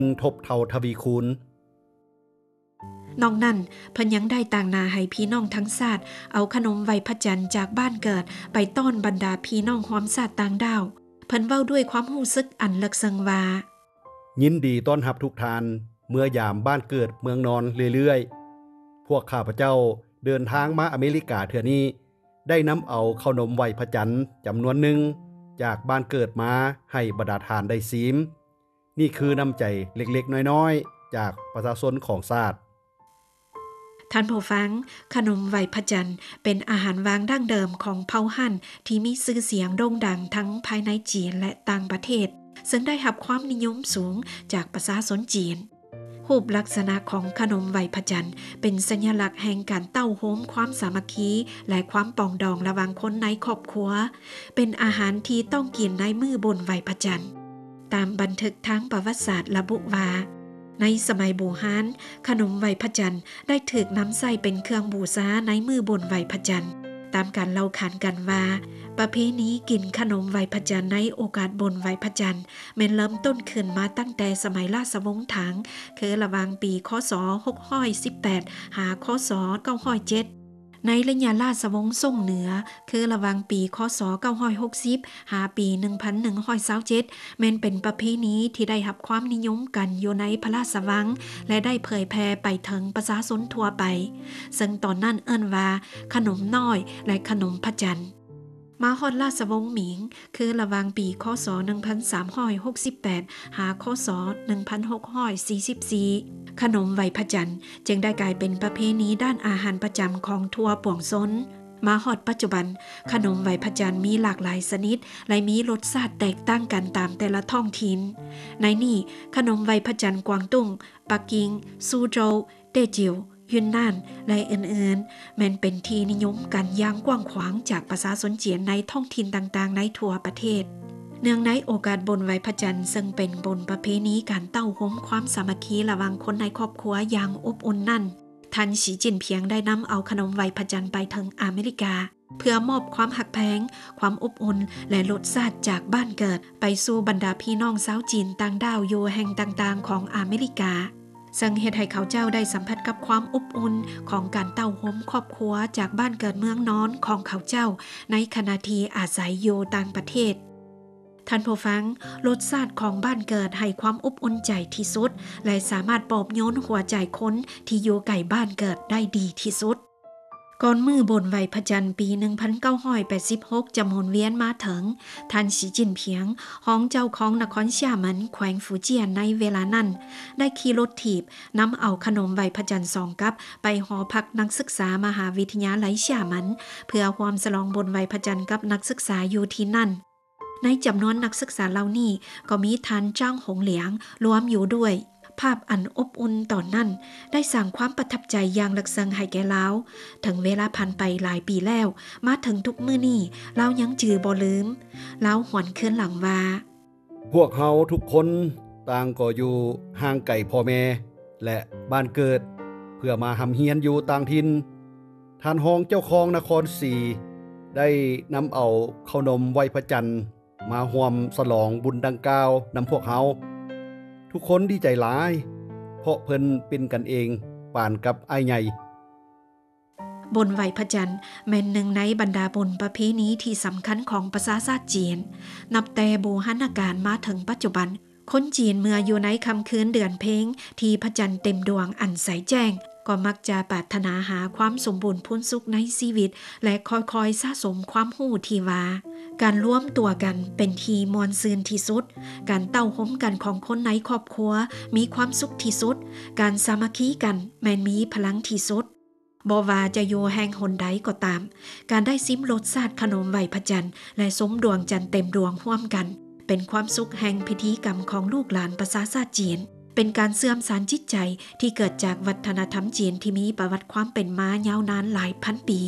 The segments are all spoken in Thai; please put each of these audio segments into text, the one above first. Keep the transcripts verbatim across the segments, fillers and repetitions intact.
ทบเท่าทวีคูณนอกนั้นเพิ่นยังได้ต่างนาให้พี่น้องทั้งชาติเอาขนมไหว้พระจันทร์จากบ้านเกิดไปต้อนบรรดาพี่น้องร่วมชาติต่างดาวเพิ่นเว้าด้วยความรู้สึกอันลึกซึ้งว่ายินดีต้อนรับทุกท่านเมื่อยามบ้านเกิดเมืองนอนเรื่อยๆพวกข้าพเจ้าเดินทางมาอเมริกาเทื่อนี้ได้นำเอาขนมไหว้พระจันทร์จำนวนหนึ่งจากบ้านเกิดมาให้บรรดาทานได้ซีมนี่คือน้ำใจเล็กๆน้อยๆจากประชาชนของชาติท่านผู้ฟังขนมไหว้พระจันทร์เป็นอาหารวางดั้งเดิมของเผ่าฮั่นที่มีชื่อเสียงโด่งดังทั้งภายในจีนและต่างประเทศซึ่งได้รับความนิยมสูงจากประชาชนจีนรูปลักษณะของขนมไหว้พระจันทร์เป็นสัญลักษณ์แห่งการเต้าโฮมความสามัคคีและความปองดองระหว่างคนในครอบครัวเป็นอาหารที่ต้องกินในมื้อบนไหว้พระจันทร์ตามบันทึกทางประวัติศาสตร์ระบุว่าในสมัยโบราณขนมไหว้พระจันทร์ได้ถูกนำใส่เป็นเครื่องบูชาในมื้อบนไหว้พระจันทร์ตามการเล่าขานกันว่าประเพณีกินขนมไหว้พระจันทร์ในโอกาสบนไหว้พระจันทร์แม้นเริ่มต้นขึ้นมาตั้งแต่สมัยราชวงศ์ถังคือระหว่างปีคศหกร้อยสิบแปดหาคศเก้าร้อยเจ็ดในระยะราชวงศ์ซ่งเหนือคือระหว่างปีคศเก้าร้อยหกสิบหาปีหนึ่งพันหนึ่งร้อยยี่สิบเจ็ดแม้นเป็นประเพณีที่ได้รับความนิยมกันอยู่ในพระราชวังและได้เผยแพร่ไปถึงประชาชนทั่วไปซึ่งตอนนั้นเอิ้นว่าขนมน้อยและขนมพระจันทร์มาฮอดราชวงศ์หมิงคือระหว่างปีคศหนึ่งพันสามร้อยหกสิบแปดหาคศหนึ่งพันหกร้อยสี่สิบสี่ขนมไหว้พระจันทร์จึงได้กลายเป็นประเพณีด้านอาหารประจำของทั่วปวงชนมาฮอดปัจจุบันขนมไหว้พระจันทร์มีหลากหลายชนิดและมีรสชาติแตกต่างกันตามแต่ละท้องถิ่นในนี้ขนมไหว้พระจันทร์กวางตุ้งปักกิ่งซูโจวเต้จิ๋วยุนนานและอื่นๆแม้นเป็นที่นิยมกันอย่างกว้างขวางจากประชาชนจีนในท้องถิ่นต่างๆในทั่วประเทศเนื่องในโอกาสบนไหว้พระจันทร์ซึ่งเป็นบนประเพณีการเต้าโฮมความสามัคคีระหว่างคนในครอบครัวอย่างอบอุ่นนั่นท่านสีจิ้นเพียงได้นำเอาขนมไหว้พระจันทร์ไปถึงอเมริกาเพื่อมอบความหักแพงความอบอุ่นและรสชาติจากบ้านเกิดไปสู่บรรดาพี่น้องชาวจีนต่างดาวอยู่แห่งต่างๆของอเมริกาซึ่งเฮ็ดให้เขาเจ้าได้สัมผัสกับความอบอุ่นของการเต้าโฮมครอบครัวจากบ้านเกิดเมืองนอนของเขาเจ้าในขณะที่อาศัยอยู่ต่างประเทศท่านผู้ฟังรสชาติของบ้านเกิดให้ความอบอุ่นใจที่สุดและสามารถปลอบโยนหัวใจคนที่อยู่ใกล้บ้านเกิดได้ดีที่สุดก่อนมือบนไหว้พระจันทร์ปีหนึ่งพันเก้าร้อยแปดสิบหกจะหมุนเวียนมาถึงท่านสีจิ้นเพียงห้องเจ้าของนครเซี่ยหมินแขวงฟูเจียนในเวลานั้นได้ขี่รถถีบนำเอาขนมไหว้พระจันทร์สองกับไปหอพักนักศึกษามหาวิทยาลัยเซี่ยหมินเพื่อความฉลองบนไหว้พระจันทร์กับนักศึกษาอยู่ที่นั่นในจำนวนนักศึกษาเหล่านี้ก็มีท่านจ้างหงเหลียงรวมอยู่ด้วยภาพอันอบอุ่นตอนนั้นได้สร้างความประทับใจอย่างลึกซึ้งให้แก่เราถึงเวลาผ่านไปหลายปีแล้วมาถึงทุกมื้อนี้เรายังจือบ่ลืมเราหวนคืนหลังว่าพวกเฮาทุกคนต่างก็อยู่ห่างไกลพ่อแม่และบ้านเกิดเพื่อมาหำเฮียนอยู่ต่างถิ่นท่านรองเจ้าของนครศรีได้นำเอาขนมไหว้พระจันทร์มาร่วมฉลองบุญดังกล่าวนำพวกเฮาทุกคนดีใจหลายเพราะเพิ่นเป็นกันเองปานกับอ้ายใหญ่บนไหว้พระจันทร์แม่นหนึ่งในบรรดาบุญประเพณีที่สำคัญของประชาชาติจีนนับแต่โบราณกาลมาถึงปัจจุบันคนจีนเมื่ออยู่ในค่ำคืนเดือนเพ็ญที่พระจันทร์เต็มดวงอันใสแจ้งก็มักจะปรารถนาหาความสมบูรณ์พูนสุขในชีวิตและค่อยๆสะสมความรู้ที่ว่าการร่วมตัวกันเป็นที่มวลซืนที่สุดการเต้าโฮมกันของคนในครอบครัวมีความสุขที่สุดการสามัคคีกันแม้นมีพลังที่สุดบ่ว่าจะอยู่แห่งหนใดก็ตามการได้ซิมรสชาติขนมไหว้พระจันทร์และสมดวงจันทร์เต็มดวงร่วมกันเป็นความสุขแห่งพิธีกรรมของลูกหลานประชาชาติจีนเป็นการเสื่อมสานจิตใจที่เกิดจากวัฒนธรรมจีนที่มีประวัติความเป็นมายาวนานหลายพันปี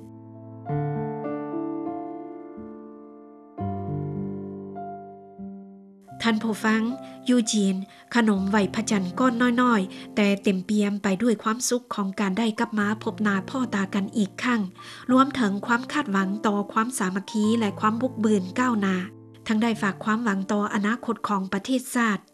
ท่านผู้ฟังยูจีนขนมไหว้พระจันทร์ก้อนน้อยๆแต่เต็มเปี่ยมไปด้วยความสุขของการได้กลับมาพบหน้าพ่อตากันอีกครั้งรวมถึงความคาดหวังต่อความสามัคคีและความบุกเบิกก้าวหน้าทั้งได้ฝากความหวังต่ออนาคตของประเทศชาติ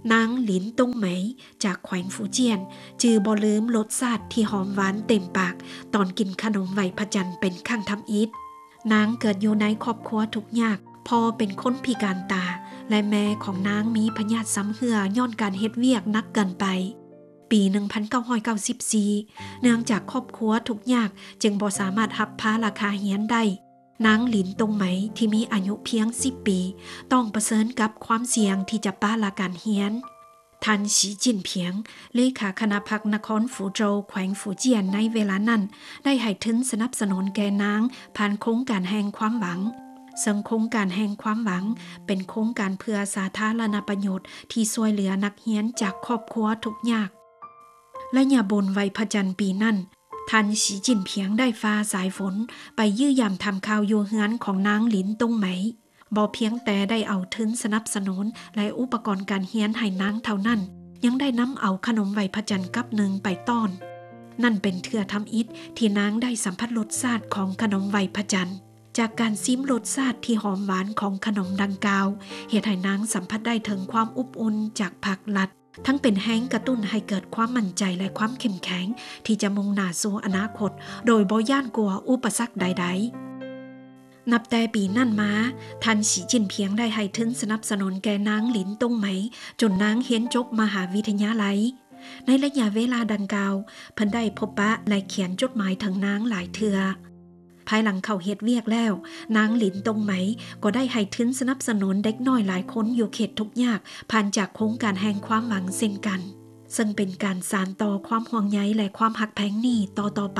นางหลินตงเหมยจากแขวงฟูเจียนจือบ่ลืมรสชาติที่หอมหวานเต็มปากตอนกินขนมไหวพระจันทร์เป็นข้างทำอิฐนางเกิดอยู่ในครอบครัวทุกข์ยากพ่อเป็นคนพิการตาและแม่ของนางมีพยาธิซ้ำเหือย้อนการเฮ็ดเวียกนักเกินไปปีหนึ่งพันเก้าร้อยเก้าสิบสี่เนื่องจากครอบครัวทุกข์ยากจึงบ่สามารถรับภาราคาเฮียนได้นางหลินตงไหมที่มีอายุเพียงสิบปีต้องเผชิญกับความเสี่ยงที่จะป้าละการเฮียนท่านสีจิ้นเพียงเลขาคณะพรรคนครฝูโจวแขวงฝูเจียนในเวลานั้นได้ให้ทุนสนับสนุนแก่นางผ่านโครงการแห่งความหวังซึ่งโครงการแห่งความหวังเป็นโครงการเพื่อสาธารณประโยชน์ที่ช่วยเหลือนักเรียนจากครอบครัวทุกข์ยากและยาบุญไหวพระจันทร์ปีนั้นท่านสีจิ้นเพียงได้ฟ้าสายฝนไปยื้อยามทำข่าวอยู่เฮือนของนางหลินตงไหมบ่เพียงแต่ได้เอาทุนสนับสนุนและอุปกรณ์การเรียนให้นางเท่านั้นยังได้นำเอาขนมไหวพระจันทร์กับหนึ่งไปต้อนนั่นเป็นเทื่อทำอิฐที่นางได้สัมผัสรสชาติของขนมไหวพระจันทร์จากการซิมรสชาติที่หอมหวานของขนมดังกล่าวเฮ็ดให้นางสัมผัสได้ถึงความอบอุ่นจากภาครัฐทั้งเป็นแห้งกระตุ้นให้เกิดความมั่นใจและความเข้มแข็งที่จะมุ่งหน้าสู่อนาคตโดยบ่ย่านกลัวอุปสรรคใดๆนับแต่ปีนั้นมาท่านสีจิ้นเพียงได้ให้ทุนสนับสนุนแก่นางหลินตงไหมจนนางเรียนจบมหาวิทยาลัยในระยะเวลาดังกล่าวเพิ่นได้พบปะและเขียนจดหมายถึงนางหลายเทื่อภายหลังเข้าเฮ็ดเวียกแล้วนางหลินตงไหมก็ได้ให้ทุนสนับสนุนเด็กน้อยหลายคนอยู่เขตทุกข์ยากผ่านจากโครงการแห่งความหวังเช่นกันซึ่งเป็นการสานต่อความห่วงใยและความหักแพงนี้ต่อต่อไป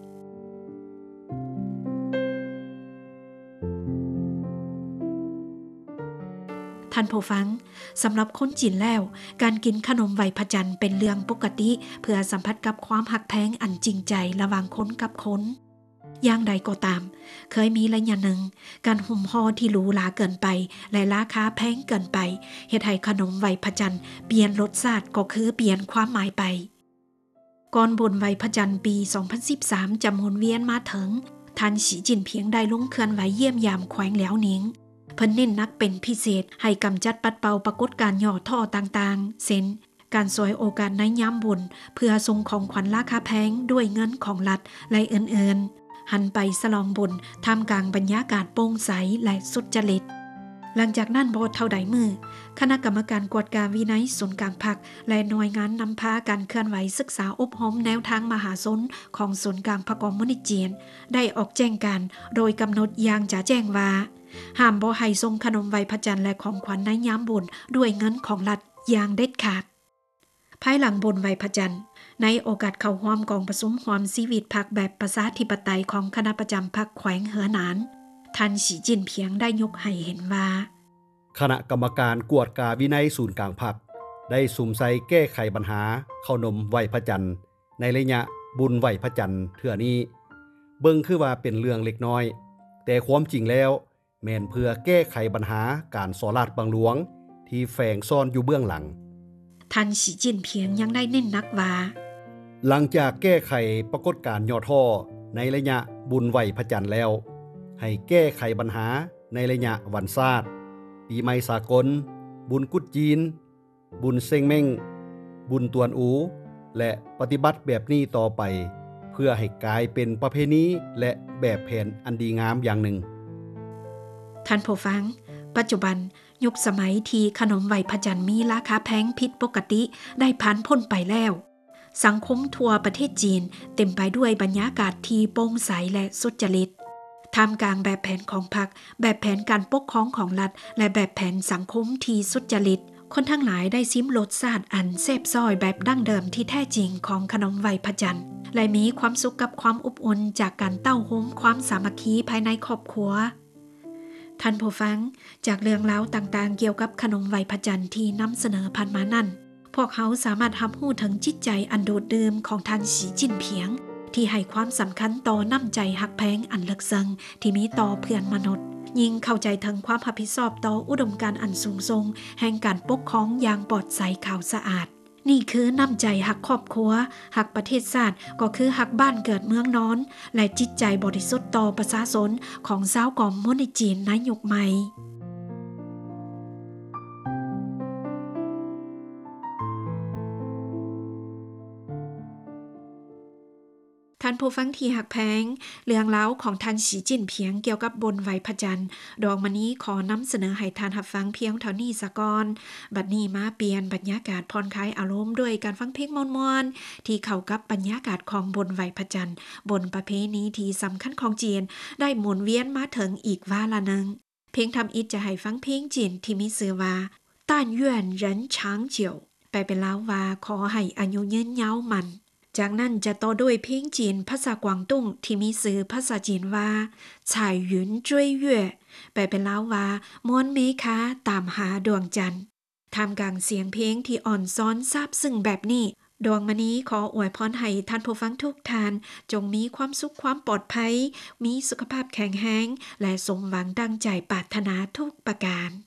ท่านผู้ฟังสำหรับคนจีนแล้วการกินขนมไหวพระจันทร์เป็นเรื่องปกติเพื่อสัมผัสกับความหักแพงอันจริงใจระหว่างคนกับคนอย่างใดก็ตามเคยมีระยะหนึ่งการหุ่มห่อที่หรูหราเกินไปและราคาแพงเกินไปเฮ็ดให้ขนมไหวพระจันทร์เปลี่ยนรสชาติก็คือเปลี่ยนความหมายไปก่อนบุญไหวพระจันทร์ปีสองพันสิบสามจะหมุนเวียนมาถึงท่านสีจิ้นเพียงได้ลงเคลื่อนไหวเยี่ยมยามแขวงแหลวหนิงเพิ่นเน้นนักเป็นพิเศษให้กำจัดปัดเป่าปรากฏการณ์ย่อท่อต่างๆเช่นการสวยโอกาสในยามบุญเพื่อส่งของขวัญราคาแพงด้วยเงินของรัฐและอื่นๆหันไปฉลองบุญท่ามกลางบรรยากาศโปร่งใสและสุจริตหลังจากนั้นบ่เท่าใดมือคณะกรรมการกวดการวินัยศูนย์กลางพรรคและหน่วยงานนำพาการเคลื่อนไหวศึกษาอบรมแนวทางมหาชนของศูนย์กลางพรรคคอมมิวนิสต์จีนได้ออกแจ้งการโดยกำหนดอย่างจะแจ้งว่าห้ามบ่ให้ส่งขนมไหวพระจันทร์และของขวัญในยามบุญด้วยเงินของรัฐอย่างเด็ดขาดภายหลังบุญไหวพระจันทร์ในโอกาสเข้าร่วมกองประชุมร่วมชีวิตพรรคแบบประชาธิปไตยของคณะประจำพรรคแขวงเหอหนานท่านสีจิ้นเพียงได้ยกให้เห็นว่าคณะกรรมการกวดกาวินัยศูนย์กลางพรรคได้สุมใส่แก้ไขปัญหาข้าวนมไหวพระจันทร์ในระยะบุญไหวพระจันทร์เทื่อนี้เบิ่งคือว่าเป็นเรื่องเล็กน้อยแต่ความจริงแล้วแม่นเพื่อแก้ไขปัญหาการสอราดบังหลวงที่แฝงซ่อนอยู่เบื้องหลังท่านสีจิ้นเพียงยังได้เน้นนักว่าหลังจากแก้ไขปรากฏการณ์ย่อท่อในระยะบุญไหวพระจันทร์แล้วให้แก้ไขปัญหาในระยะวันศาสตร์ปีใหม่สากลบุญกุดจีนบุญเซ็งเม่งบุญตวนอูและปฏิบัติแบบนี้ต่อไปเพื่อให้กลายเป็นประเพณีและแบบแผนอันดีงามอย่างหนึ่งท่านผู้ฟังปัจจุบันยุคสมัยที่ขนมไหวพระจันทร์มีราคาแพงผิดปกติได้ผ่านพ้นไปแล้วสังคมทั่วประเทศจีนเต็มไปด้วยบรรยากาศที่โปร่งใสและสุจริตท่ามกลางแบบแผนของพรรคแบบแผนการปกครองของรัฐและแบบแผนสังคมที่สุจริตคนทั้งหลายได้ซิมรสชาติอันแซ่บซ้อยแบบดั้งเดิมที่แท้จริงของขนมไหวพระจันทร์และมีความสุขกับความอบอุ่นจากการเต้าโฮมความสามัคคีภายในครอบครัวท่านผู้ฟังจากเรื่องราวต่างๆเกี่ยวกับขนมไหวพระจันทร์ที่นำเสนอผ่านมานั้นพวกเขาสามารถรับรู้ถึงจิตใจอันโดดเดี่ยวของท่านสีจิ้นเพียงที่ให้ความสำคัญต่อน้ำใจหักแพงอันลึกซึ้งที่มีต่อเพื่อนมนุษย์ยิ่งเข้าใจถึงความรับผิดชอบต่ออุดมการณ์อันสูงส่งแห่งการปกครองอย่างปลอดใสขาวสะอาดนี่คือน้ำใจหักครอบครัวหักประเทศชาติก็คือหักบ้านเกิดเมืองนอนและจิตใจบริสุทธิ์ต่อประชาชนของชาวคอมมิวนิสต์จีนในยุคใหม่ท่านผู้ฟังที่หักแพงเรื่องเล่าของท่านสีจิ้นเพียงเกี่ยวกับบนไหวพระจันทร์ดอกมะนี้ขอนำเสนอให้ท่านหับฟังเพียงเท่านี้สะก่อนบัดนี้มาเปลี่ยนบรรยากาศผ่อนคลายอารมณ์ด้วยการฟังเพลงม่วนๆที่เข้ากับบรรยากาศของบนไหวพระจันทร์บนประเพณีที่สำคัญของจีนได้หมุนเวียนมาถึงอีกว่าละนึงเพลงทำอิฐจะให้ฟังเพลงจีนที่มีชื่อว่าต้านย่วนเหรินฉางเจียวแปลเป็นลาวว่าขอให้อายุยืนยาวมันจากนั้นจะต่อด้วยเพลงจีนภาษากวางตุ้งที่มีชื่อภาษาจีนว่าฉายหยุนจ้วยเย่แปลเป็นลาวว่าม้วนเมฆาตามหาดวงจันทร์ท่ามกลางเสียงเพลงที่อ่อนซ้อนซาบซึ้งแบบนี้ดวงมณีขออวยพรให้ท่านผู้ฟังทุกท่านจงมีความสุขความปลอดภัยมีสุขภาพแข็งแรงและสมหวังดังใจปรารถนาทุกประการ